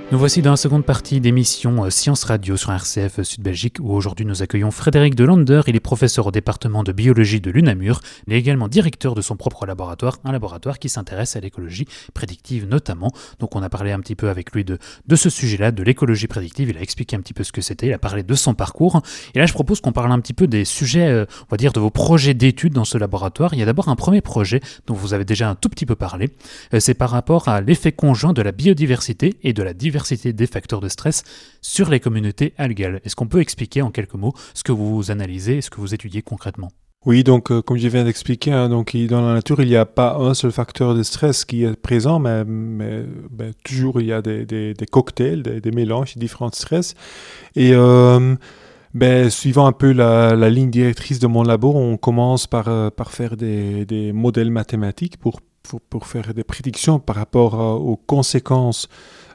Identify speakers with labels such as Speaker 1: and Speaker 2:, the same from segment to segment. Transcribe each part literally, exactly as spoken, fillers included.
Speaker 1: Nous voici dans la seconde partie d'émission euh, Science Radio sur R C F Sud-Belgique où aujourd'hui nous accueillons Frédéric Delander. Il est professeur au département de biologie de l'UNAMUR, mais également directeur de son propre laboratoire, un laboratoire qui s'intéresse à l'écologie prédictive notamment. Donc on a parlé un petit peu avec lui de, de ce sujet-là, de l'écologie prédictive. Il a expliqué un petit peu ce que c'était, il a parlé de son parcours. Et là je propose qu'on parle un petit peu des sujets, euh, on va dire de vos projets d'études dans ce laboratoire. Il y a d'abord un premier projet dont vous avez déjà un tout petit peu parlé. Euh, c'est par rapport à l'effet conjoint de la biodiversité et de la diversité des facteurs de stress sur les communautés algales. Est-ce qu'on peut expliquer en quelques mots ce que vous analysez et ce que vous étudiez concrètement ?
Speaker 2: Oui, donc euh, comme je viens d'expliquer, hein, donc, dans la nature, il n'y a pas un seul facteur de stress qui est présent, mais, mais ben, toujours il y a des, des, des cocktails, des, des mélanges de différents stress. Et euh, ben, suivant un peu la, la ligne directrice de mon labo, on commence par, euh, par faire des, des modèles mathématiques pour, pour, pour faire des prédictions par rapport à, aux conséquences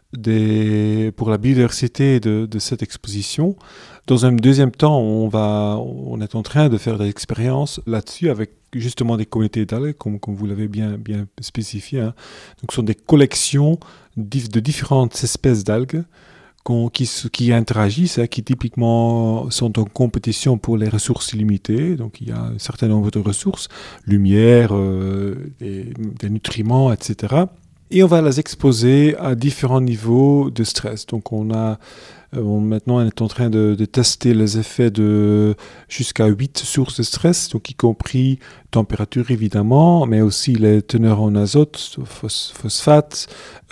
Speaker 2: Des, pour la biodiversité de, de cette exposition. Dans un deuxième temps, on, va, on est en train de faire des expériences là-dessus avec justement des communautés d'algues, comme, comme vous l'avez bien, bien spécifié. Hein. Donc, ce sont des collections de différentes espèces d'algues qui, qui interagissent, hein, qui typiquement sont en compétition pour les ressources limitées. Donc, il y a un certain nombre de ressources, lumière, euh, des, des nutriments, et cetera. Et on va les exposer à différents niveaux de stress. Donc on a, on, maintenant on est en train de, de tester les effets de jusqu'à huit sources de stress, donc y compris température évidemment, mais aussi les teneurs en azote, phos, phosphate,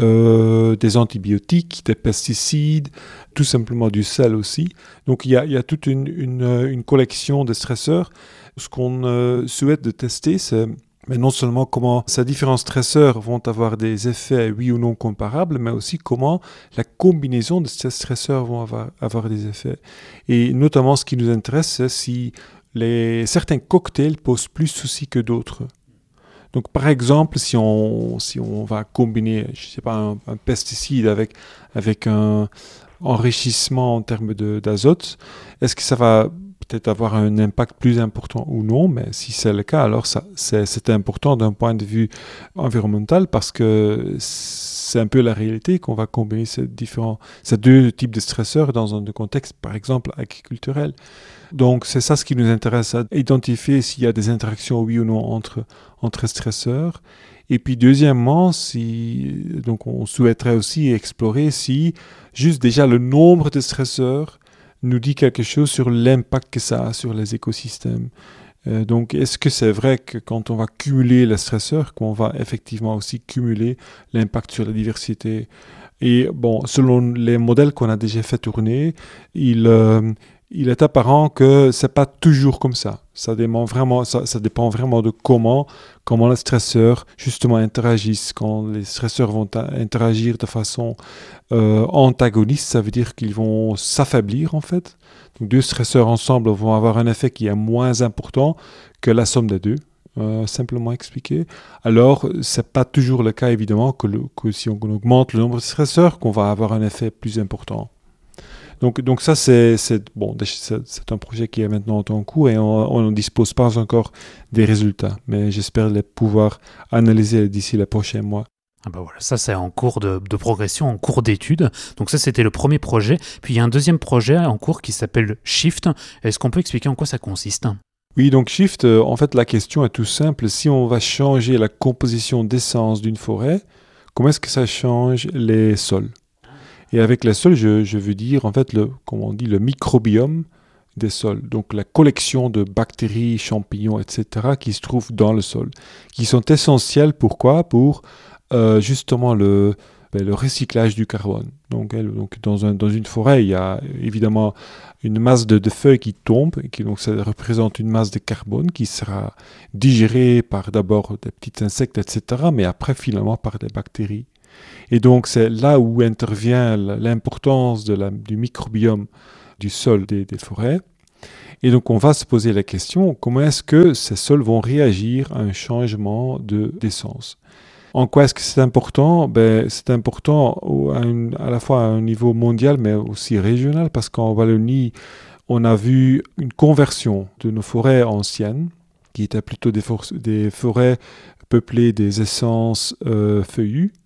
Speaker 2: euh, des antibiotiques, des pesticides, tout simplement du sel aussi. Donc il y a, il y a toute une, une, une collection de stresseurs. Ce qu'on euh, souhaite de tester, c'est mais non seulement comment ces différents stresseurs vont avoir des effets oui ou non comparables, mais aussi comment la combinaison de ces stresseurs vont avoir, avoir des effets. Et notamment, ce qui nous intéresse, c'est si les, certains cocktails posent plus soucis que d'autres. Donc, par exemple, si on, si on va combiner, je sais pas, un, un pesticide avec, avec un enrichissement en termes de, d'azote, est-ce que ça va peut-être avoir un impact plus important ou non, mais si c'est le cas, alors ça, c'est, c'est important d'un point de vue environnemental parce que c'est un peu la réalité qu'on va combiner ces, différents, ces deux types de stresseurs dans un contexte, par exemple, agriculturel. Donc, c'est ça ce qui nous intéresse, à identifier s'il y a des interactions, oui ou non, entre, entre stresseurs. Et puis, deuxièmement, si, donc on souhaiterait aussi explorer si juste déjà le nombre de stresseurs nous dit quelque chose sur l'impact que ça a sur les écosystèmes. Euh, donc, est-ce que c'est vrai que quand on va cumuler les stresseurs, qu'on va effectivement aussi cumuler l'impact sur la diversité ? Et bon, selon les modèles qu'on a déjà fait tourner, il, euh, il est apparent que c'est pas toujours comme ça. Ça dépend vraiment, ça, ça dépend vraiment de comment, comment les stresseurs justement interagissent. Quand les stresseurs vont ta- interagir de façon euh, antagoniste, ça veut dire qu'ils vont s'affaiblir en fait. Donc deux stresseurs ensemble vont avoir un effet qui est moins important que la somme des deux. Euh, simplement expliqué. Alors, c'est pas toujours le cas évidemment que, le, que si on augmente le nombre de stresseurs, qu'on va avoir un effet plus important. Donc, donc ça, c'est, c'est, bon, c'est, c'est un projet qui est maintenant en cours et on ne dispose pas encore des résultats. Mais j'espère les pouvoir analyser d'ici les prochains mois.
Speaker 1: Ah bah voilà, ça c'est en cours de, de progression, en cours d'étude. Donc ça c'était le premier projet. Puis il y a un deuxième projet en cours qui s'appelle Shift. Est-ce qu'on peut expliquer en quoi ça consiste ?
Speaker 2: Oui, donc Shift, euh, en fait la question est tout simple. Si on va changer la composition d'essence d'une forêt, comment est-ce que ça change les sols ? Et avec les sols, je, je veux dire, en fait, le, comment on dit, le microbiome des sols. Donc, la collection de bactéries, champignons, et cetera qui se trouvent dans le sol. Qui sont essentiels, pourquoi ? Pour euh, justement le, ben, le recyclage du carbone. Donc, elle, donc dans, un, dans une forêt, il y a évidemment une masse de, de feuilles qui tombent. Et qui, donc, ça représente une masse de carbone qui sera digérée par d'abord des petits insectes, et cetera. Mais après, finalement, par des bactéries. Et donc, c'est là où intervient l'importance de la, du microbiome du sol des, des forêts. Et donc, on va se poser la question, comment est-ce que ces sols vont réagir à un changement de, d'essence ? En quoi est-ce que c'est important ? Ben, c'est important au, à, une, à la fois à un niveau mondial, mais aussi régional, parce qu'en Wallonie, on a vu une conversion de nos forêts anciennes, qui étaient plutôt des, for- des forêts peuplées des essences euh, feuillues,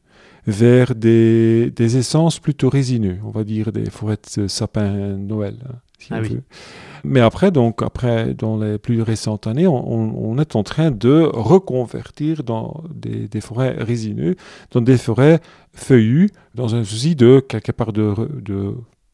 Speaker 2: vers des, des essences plutôt résineuses, on va dire des forêts de sapins Noël. Hein, si
Speaker 1: Ah
Speaker 2: on
Speaker 1: oui.
Speaker 2: veut. Mais après, donc, après, dans les plus récentes années, on, on est en train de reconvertir dans des, des forêts résineuses, dans des forêts feuillues, dans un souci de, quelque part, de, de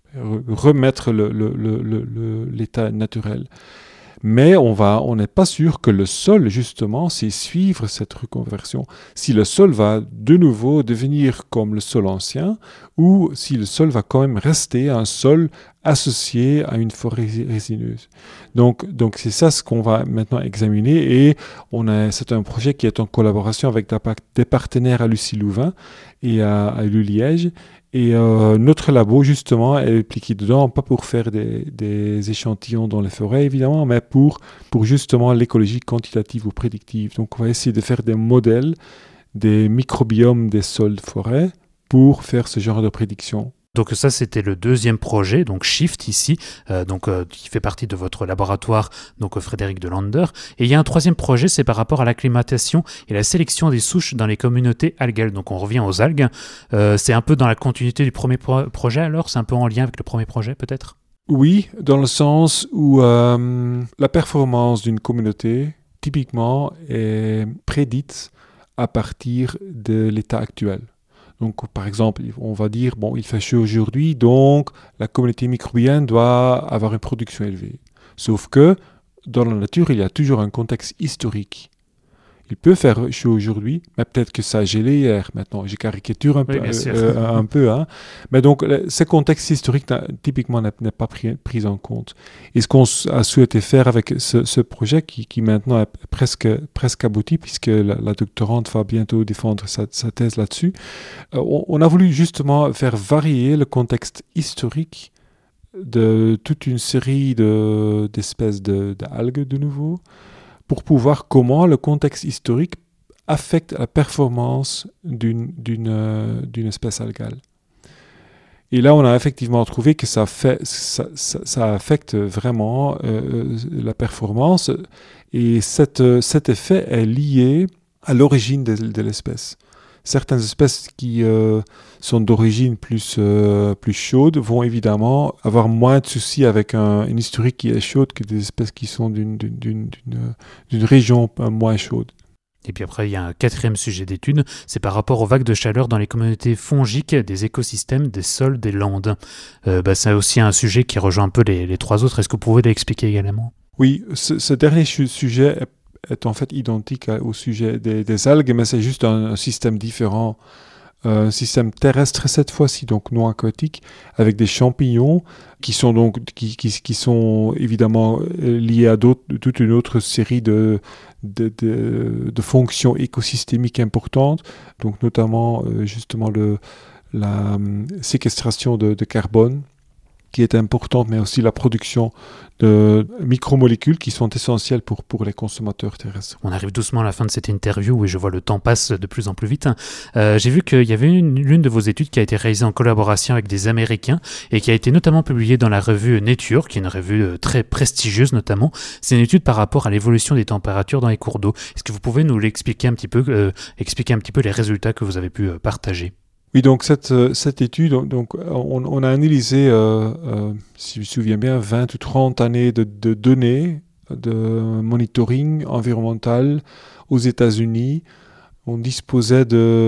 Speaker 2: remettre le, le, le, le, l'état naturel. Mais on va, on n'est pas sûr que le sol, justement, c'est suivre cette reconversion. Si le sol va de nouveau devenir comme le sol ancien, ou si le sol va quand même rester un sol associé à une forêt résineuse. Donc, donc c'est ça ce qu'on va maintenant examiner. Et on a, c'est un projet qui est en collaboration avec des partenaires à Lucie Louvain et à, à l'U Liège. Et euh, notre labo, justement, est impliqué dedans, pas pour faire des, des échantillons dans les forêts, évidemment, mais pour, pour justement l'écologie quantitative ou prédictive. Donc, on va essayer de faire des modèles des microbiomes des sols de forêt pour faire ce genre de prédiction.
Speaker 1: Donc ça, c'était le deuxième projet, donc Shift ici, euh, donc, euh, qui fait partie de votre laboratoire, donc euh, Frédéric Delander. Et il y a un troisième projet, c'est par rapport à l'acclimatation et la sélection des souches dans les communautés algales. Donc on revient aux algues. Euh, c'est un peu dans la continuité du premier pro- projet alors? C'est un peu en lien avec le premier projet peut-être?
Speaker 2: Oui, dans le sens où euh, la performance d'une communauté, typiquement, est prédite à partir de l'état actuel. Donc, par exemple, on va dire, bon, il fait chaud aujourd'hui, donc la communauté microbienne doit avoir une production élevée. Sauf que, dans la nature, il y a toujours un contexte historique. Il peut faire chaud aujourd'hui, mais peut-être que ça a gelé hier maintenant. Je caricature un
Speaker 1: Oui,
Speaker 2: peu,
Speaker 1: bien sûr.
Speaker 2: euh, un peu hein. Mais donc, le, ce contexte historique, typiquement, n'est, n'est pas pris, pris en compte. Et ce qu'on a souhaité faire avec ce, ce projet, qui, qui maintenant est presque, presque abouti, puisque la, la doctorante va bientôt défendre sa, sa thèse là-dessus, euh, on, on a voulu justement faire varier le contexte historique de toute une série de, d'espèces de, d'algues, de nouveau, pour pouvoir comment le contexte historique affecte la performance d'une, d'une, euh, d'une espèce algale. Et là, on a effectivement trouvé que ça, fait, ça, ça, ça affecte vraiment euh, la performance, et cette, cet effet est lié à l'origine de, de l'espèce. Certaines espèces qui euh, sont d'origine plus, euh, plus chaude vont évidemment avoir moins de soucis avec un, une historique qui est chaude que des espèces qui sont d'une, d'une, d'une, d'une, d'une région moins chaude.
Speaker 1: Et puis après, il y a un quatrième sujet d'étude, c'est par rapport aux vagues de chaleur dans les communautés fongiques des écosystèmes, des sols, des landes. Euh, bah, c'est aussi un sujet qui rejoint un peu les, les trois autres. Est-ce que vous pouvez l'expliquer également?
Speaker 2: Oui, ce, ce dernier sujet est est en fait identique au sujet des, des algues, mais c'est juste un, un système différent, euh, un système terrestre cette fois-ci, donc non aquatique, avec des champignons qui sont donc qui, qui, qui sont évidemment liés à d'autres, toute une autre série de, de, de, de fonctions écosystémiques importantes, donc notamment euh, justement le, la euh, séquestration de, de carbone, qui est importante, mais aussi la production de micromolécules qui sont essentielles pour, pour les consommateurs terrestres.
Speaker 1: On arrive doucement à la fin de cette interview et je vois le temps passe de plus en plus vite. Euh, j'ai vu qu'il y avait une, l'une de vos études qui a été réalisée en collaboration avec des Américains et qui a été notamment publiée dans la revue Nature, qui est une revue très prestigieuse notamment. C'est une étude par rapport à l'évolution des températures dans les cours d'eau. Est-ce que vous pouvez nous l'expliquer un petit peu, euh, expliquer un petit peu les résultats que vous avez pu euh, partager?
Speaker 2: Oui, donc cette, cette étude, donc, on, on a analysé, euh, euh, si je me souviens bien, vingt ou trente années de, de données de monitoring environnemental aux États-Unis. On disposait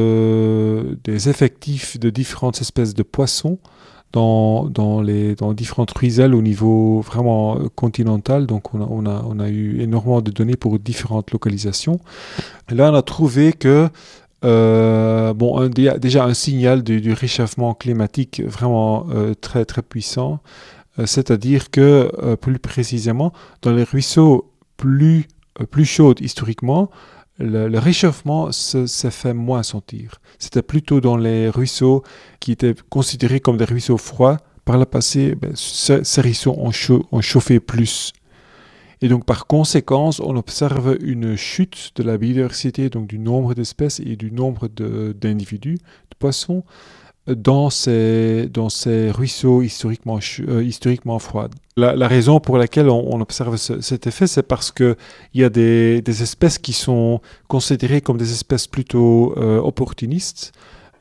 Speaker 2: de, des effectifs de différentes espèces de poissons dans, dans, les, dans différentes ruiselles au niveau vraiment continental. Donc on a, on a, on a eu énormément de données pour différentes localisations. Et là, on a trouvé que Euh, bon, un, déjà un signal du, du réchauffement climatique vraiment euh, très très puissant, euh, c'est-à-dire que euh, plus précisément dans les ruisseaux plus euh, plus chauds historiquement, le, le réchauffement se, se fait moins sentir. C'était plutôt dans les ruisseaux qui étaient considérés comme des ruisseaux froids. Par le passé, ben, ce, ces ruisseaux ont, chau- ont chauffé plus. Et donc, par conséquence, on observe une chute de la biodiversité, donc du nombre d'espèces et du nombre de, d'individus, de poissons, dans ces, dans ces ruisseaux historiquement, euh, historiquement froids. La, la raison pour laquelle on, on observe ce, cet effet, c'est parce qu'il y a des, des espèces qui sont considérées comme des espèces plutôt euh, opportunistes,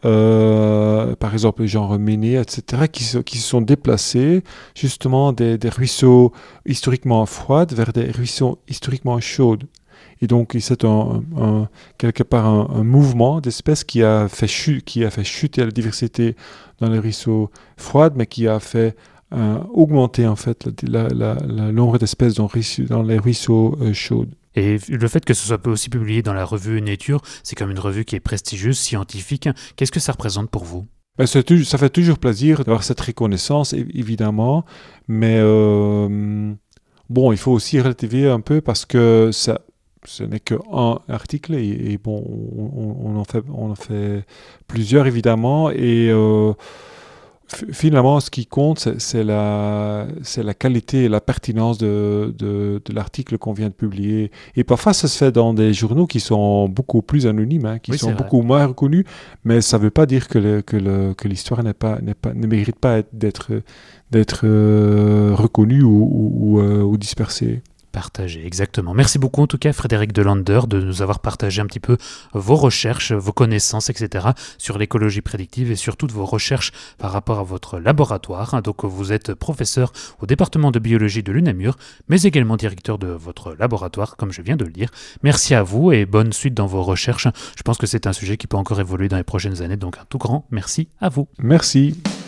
Speaker 2: euh, par exemple genre Méné, et cetera, qui se, qui se sont déplacés justement des, des ruisseaux historiquement froids vers des ruisseaux historiquement chauds. Et donc, c'est un, un, quelque part un, un mouvement d'espèces qui a fait chu- qui a fait chuter la diversité dans les ruisseaux froids, mais qui a fait euh, augmenter en fait la, la, la, la nombre d'espèces dans, dans les ruisseaux euh, chauds.
Speaker 1: Et le fait que ce soit aussi publié dans la revue Nature, c'est comme une revue qui est prestigieuse, scientifique. Qu'est-ce que ça représente pour vous ?
Speaker 2: Ben, c'est, ça fait toujours plaisir d'avoir cette reconnaissance, évidemment, mais euh, bon, il faut aussi relativiser un peu parce que ça ce n'est qu'un article et, et bon, on, on, en fait, on en fait plusieurs évidemment et euh, f- finalement ce qui compte c'est, c'est, la, c'est la qualité et la pertinence de, de, de l'article qu'on vient de publier et parfois ça se fait dans des journaux qui sont beaucoup plus anonymes, hein, qui
Speaker 1: Oui,
Speaker 2: sont beaucoup moins reconnus, mais ça ne veut pas dire que, le, que, le, que l'histoire n'est pas, n'est pas, ne mérite pas d'être, d'être euh, reconnue ou, ou, ou, euh, ou dispersée.
Speaker 1: Partagé, exactement. Merci beaucoup en tout cas Frédéric Delander de nous avoir partagé un petit peu vos recherches, vos connaissances, et cetera sur l'écologie prédictive et surtout de vos recherches par rapport à votre laboratoire. Donc vous êtes professeur au département de biologie de l'U N A M U R, mais également directeur de votre laboratoire, comme je viens de le dire. Merci à vous et bonne suite dans vos recherches. Je pense que c'est un sujet qui peut encore évoluer dans les prochaines années, donc un tout grand merci à vous.
Speaker 2: Merci.